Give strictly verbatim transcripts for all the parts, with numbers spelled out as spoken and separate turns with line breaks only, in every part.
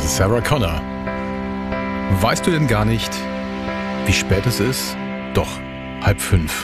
Sarah Connor. Weißt du denn gar nicht, wie spät es ist? Doch, halb fünf.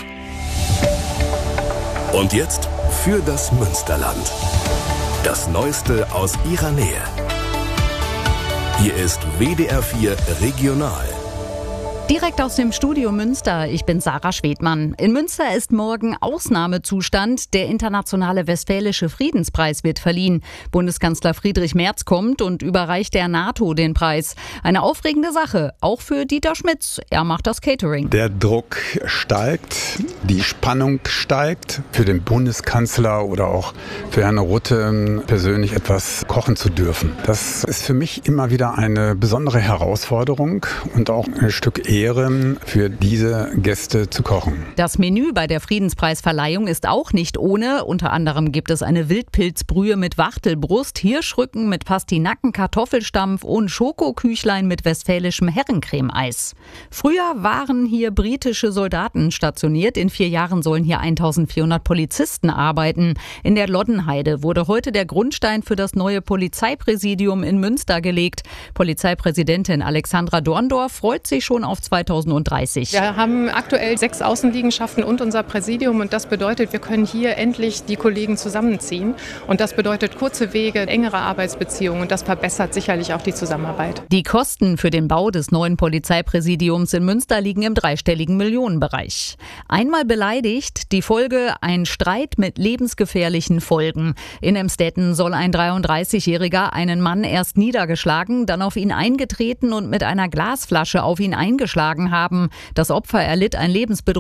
Und jetzt für das Münsterland. Das Neueste aus ihrer Nähe. Hier ist W D R vier Regional.
Direkt aus dem Studio Münster, ich bin Sarah Schwedmann. In Münster ist morgen Ausnahmezustand. Der internationale Westfälische Friedenspreis wird verliehen. Bundeskanzler Friedrich Merz kommt und überreicht der NATO den Preis. Eine aufregende Sache, auch für Dieter Schmitz. Er macht das Catering.
Der Druck steigt, die Spannung steigt. Für den Bundeskanzler oder auch für Herrn Rutte persönlich etwas kochen zu dürfen. Das ist für mich immer wieder eine besondere Herausforderung und auch ein Stück Ehre für diese Gäste zu kochen.
Das Menü bei der Friedenspreisverleihung ist auch nicht ohne. Unter anderem gibt es eine Wildpilzbrühe mit Wachtelbrust, Hirschrücken mit Pastinaken, Kartoffelstampf und Schokoküchlein mit westfälischem Herrencremeeis. Früher waren hier britische Soldaten stationiert. In vier Jahren sollen hier eintausendvierhundert Polizisten arbeiten. In der Loddenheide wurde heute der Grundstein für das neue Polizeipräsidium in Münster gelegt. Polizeipräsidentin Alexandra Dorndorf freut sich schon auf zweitausenddreißig.
Wir haben aktuell sechs Außenliegenschaften und unser Präsidium und das bedeutet, wir können hier endlich die Kollegen zusammenziehen und das bedeutet kurze Wege, engere Arbeitsbeziehungen und das verbessert sicherlich auch die Zusammenarbeit.
Die Kosten für den Bau des neuen Polizeipräsidiums in Münster liegen im dreistelligen Millionenbereich. Einmal beleidigt, die Folge ein Streit mit lebensgefährlichen Folgen. In Emstetten soll ein dreiunddreißigjähriger einen Mann erst niedergeschlagen, dann auf ihn eingetreten und mit einer Glasflasche auf ihn eingeschlagen haben. Das Opfer erlitt ein lebensbedrohliches